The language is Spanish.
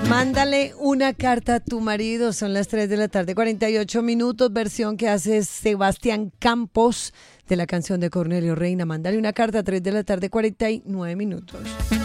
Mándale una carta a tu marido. Son las 3 de la tarde, 48 minutos. Versión que hace Sebastián Campos de la canción de Cornelio Reina. Mándale una carta a 3 de la tarde, 49 minutos.